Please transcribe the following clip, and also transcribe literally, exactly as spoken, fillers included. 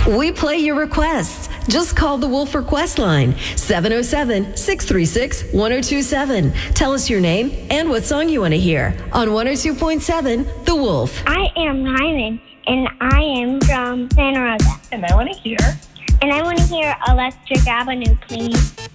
We play your requests. Just call the Wolf Request line, seven oh seven, six three six, one oh two seven. Tell us your name and what song you want to hear on one oh two point seven The Wolf. I am Ryman, and I am from Santa Rosa. And I want to hear. And I want to hear Electric Avenue, please.